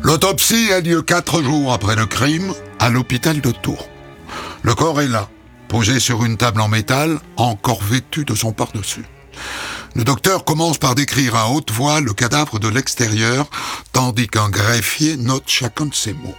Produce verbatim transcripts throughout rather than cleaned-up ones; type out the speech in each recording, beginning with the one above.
L'autopsie a lieu quatre jours après le crime à l'hôpital de Tours. Le corps est là, posé sur une table en métal, encore vêtu de son par-dessus. Le docteur commence par décrire à haute voix le cadavre de l'extérieur, tandis qu'un greffier note chacun de ses mots.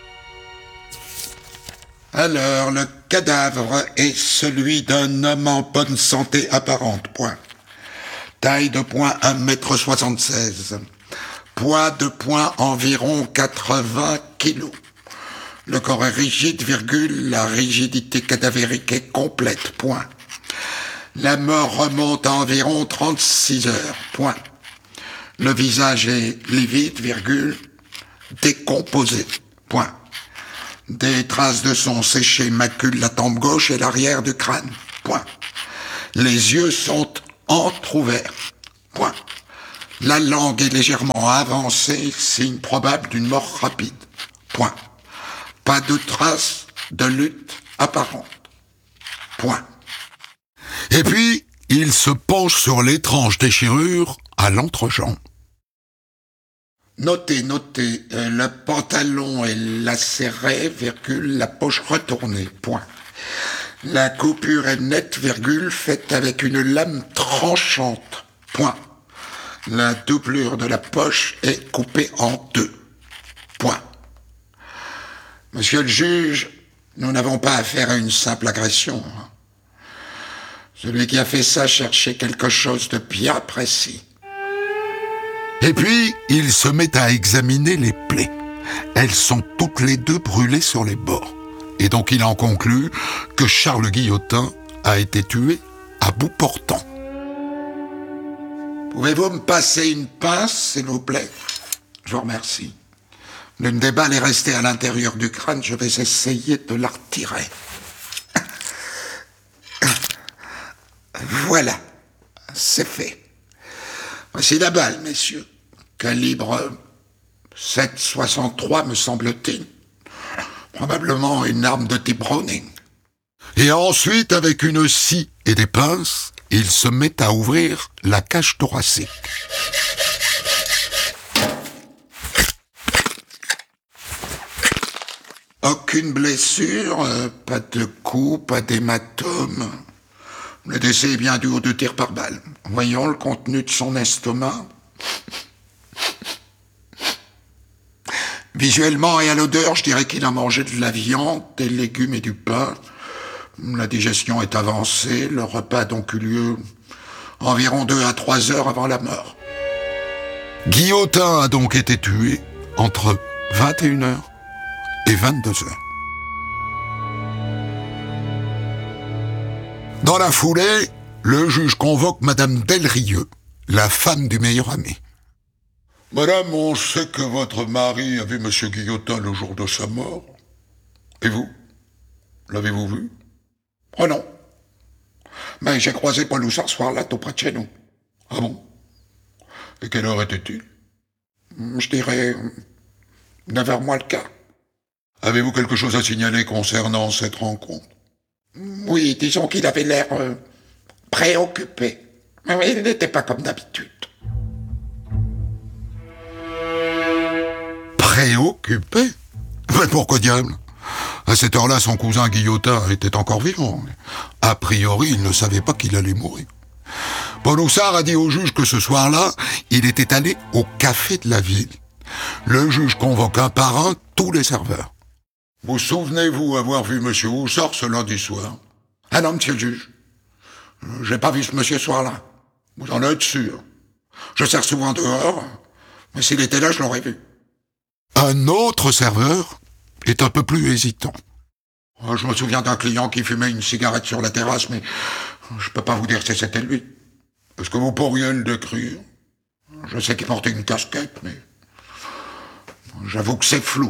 Alors, le cadavre est celui d'un homme en bonne santé apparente, point. Taille de point un mètre soixante-seize. Poids de point environ quatre-vingts kilos. Le corps est rigide, virgule, la rigidité cadavérique est complète, point. La mort remonte à environ trente-six heures, point. Le visage est livide, virgule, décomposé, point. Des traces de sang séché maculent la tempe gauche et l'arrière du crâne, point. Les yeux sont entr'ouverts, point. La langue est légèrement avancée, signe probable d'une mort rapide, point. Pas de traces de lutte apparente, point. Et puis, il se penche sur l'étrange déchirure à l'entrejambe. Notez, notez, euh, le pantalon est lacéré, virgule, la poche retournée, point. La coupure est nette, virgule, faite avec une lame tranchante, point. La doublure de la poche est coupée en deux, point. Monsieur le juge, nous n'avons pas affaire à une simple agression. Celui qui a fait ça cherchait quelque chose de bien précis. Et puis, il se met à examiner les plaies. Elles sont toutes les deux brûlées sur les bords. Et donc il en conclut que Charles Guillotin a été tué à bout portant. Pouvez-vous me passer une pince, s'il vous plaît? Je vous remercie. L'une des balles est restée à l'intérieur du crâne, je vais essayer de la retirer. Voilà, c'est fait. Voici la balle, messieurs. Calibre sept virgule soixante-trois, me semble-t-il. Probablement une arme de type Browning. Et ensuite, avec une scie et des pinces, il se met à ouvrir la cage thoracique. Aucune blessure, euh, pas de coup, pas d'hématome. Le décès est bien dû aux deux tirs par balle. Voyons le contenu de son estomac. Visuellement et à l'odeur, je dirais qu'il a mangé de la viande, des légumes et du pain. La digestion est avancée, le repas a donc eu lieu environ deux à trois heures avant la mort. Guillotin a donc été tué entre vingt et une heures et vingt-deux heures. Dans la foulée, le juge convoque Madame Delrieux, la femme du meilleur ami. Madame, on sait que votre mari a vu Monsieur Guillotin le jour de sa mort. Et vous? L'avez-vous vu? Oh non. Mais j'ai croisé Paul Houssard ce soir-là, tout près de chez nous. Ah bon? Et quelle heure était-il? Je dirais neuf heures moins le quart. Avez-vous quelque chose à signaler concernant cette rencontre? Oui, disons qu'il avait l'air euh, préoccupé. Mais il n'était pas comme d'habitude. Préoccupé? Mais pourquoi diable? À cette heure-là, son cousin Guillotin était encore vivant. A priori, il ne savait pas qu'il allait mourir. Paul Houssard a dit au juge que ce soir-là, il était allé au café de la ville. Le juge convoque un par un tous les serveurs. Vous souvenez-vous avoir vu Monsieur Houssard ce lundi soir? Ah non, monsieur le juge. J'ai pas vu ce monsieur ce soir-là. Vous en êtes sûr? Je sers souvent dehors, mais s'il était là, je l'aurais vu. Un autre serveur est un peu plus hésitant. Je me souviens d'un client qui fumait une cigarette sur la terrasse, mais je peux pas vous dire si c'était lui. Est-ce que vous pourriez le décrire? Je sais qu'il portait une casquette, mais j'avoue que c'est flou.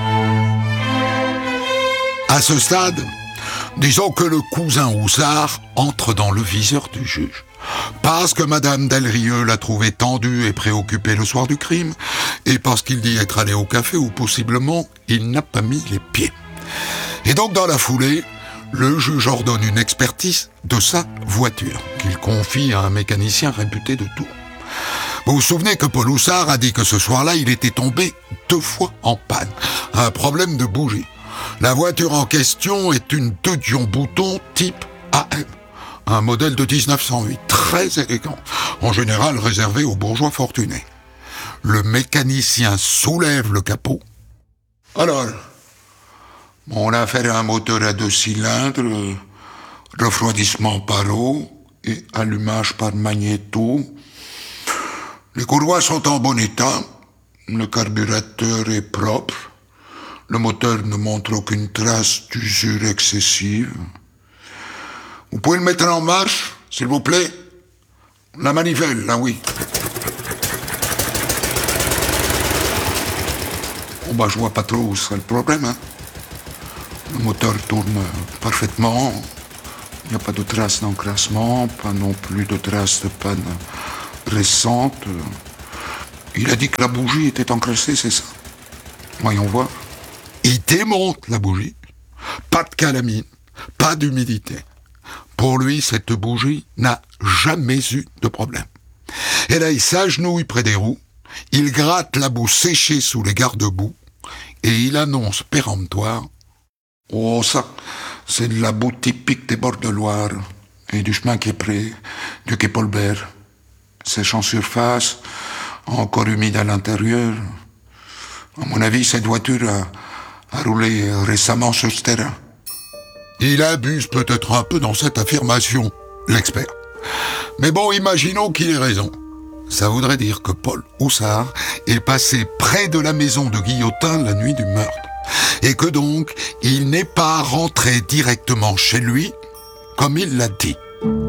À ce stade, disons que le cousin Houssard entre dans le viseur du juge. Parce que Madame Delrieux l'a trouvé tendu et préoccupé le soir du crime, et parce qu'il dit être allé au café où possiblement il n'a pas mis les pieds. Et donc dans la foulée, le juge ordonne une expertise de sa voiture, qu'il confie à un mécanicien réputé de Tours. Vous vous souvenez que Paul Houssard a dit que ce soir-là, il était tombé deux fois en panne. Un problème de bougie. La voiture en question est une deux Dion Bouton type A M. Un modèle de dix-neuf cent huit, très élégant, en général réservé aux bourgeois fortunés. Le mécanicien soulève le capot. Alors, on a affaire à un moteur à deux cylindres, refroidissement par eau et allumage par magnéto. Les courroies sont en bon état, le carburateur est propre, le moteur ne montre aucune trace d'usure excessive. Vous pouvez le mettre en marche, s'il vous plaît? La manivelle, là oui. Bon bah je vois pas trop où serait le problème, hein. Le moteur tourne parfaitement, il n'y a pas de traces d'encrassement, pas non plus de traces de panne récente. Il a dit que la bougie était encrassée, c'est ça? Voyons voir. Il démonte la bougie. Pas de calamine, pas d'humidité. Pour lui, cette bougie n'a jamais eu de problème. Et là, il s'agenouille près des roues, il gratte la boue séchée sous les garde-boue, et il annonce péremptoire: « Oh, ça, c'est de la boue typique des bords de Loire, et du chemin qui est près du quai Paulbert. Sèche en surface, encore humide à l'intérieur. À mon avis, cette voiture a, a roulé récemment sur ce terrain. » Il abuse peut-être un peu dans cette affirmation, l'expert. Mais bon, imaginons qu'il ait raison. Ça voudrait dire que Paul Houssard est passé près de la maison de Guillotin la nuit du meurtre, et que donc, il n'est pas rentré directement chez lui, comme il l'a dit.